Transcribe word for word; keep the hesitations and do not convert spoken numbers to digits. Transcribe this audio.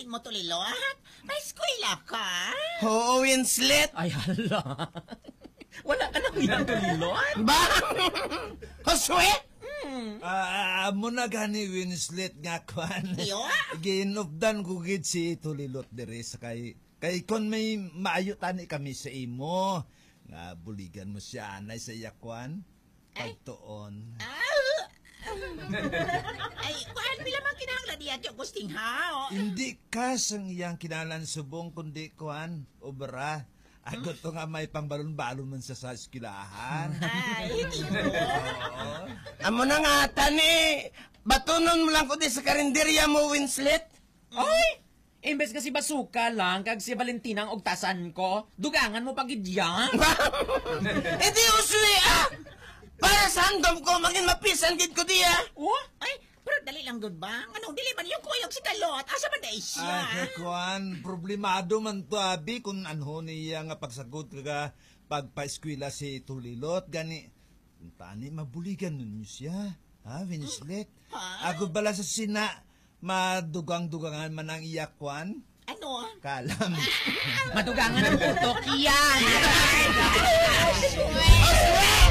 Galing mo tulilot? May eskwela ka? Oo, Winslet. Ay, hala. Wala ka nang yan tulilot? Ba? Josue? Ah, amo na gani Winslet nga kwan. Iyo? Ginupdan ko gid si Tulilot diri sa kay kay kon may maayo tani kami sa imo. Nga buligan mo siya anay sa yakwan. Pagtuon. Ah! Ay, kuan pila man kinahanglan diya, Diyo Gusting ha? Hindi ka sang iyang kinalan subong kundi kwan obra. Ako to nga may pangbalon-balon man sa sa eskwelahan. Ay, hindi mo. Amo na nga, tani. Batunon mo lang ko di sa karinderya mo, Winslet. Ay! Imbes kasi basuka lang, kag si Valentina ang ugtasan ko, dugangan mo pagid yan. E di usui ah! Para sa handom ko, maging mapisan gid ko diya. Oh? Ay, pero dali lang good ba? Anong dili man yung kuyog si Dalot? Asa man dahil siya? Ah, kwan, problemado man to abi kung anho niya nga pagsagot ka pagpa-eskwela si Tulilot gani. Tani mabuligan nun siya. Ha, Winslet? Ha? Ako bala sa sina madugang-dugangan man ang iyakwan. Ano? Kalam. Madugangan ang utok yan.